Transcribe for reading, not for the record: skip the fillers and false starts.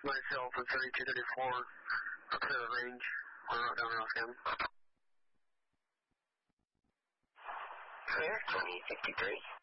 Myself at 3234, up to the range. We're out down Ross County. Clear, 2053.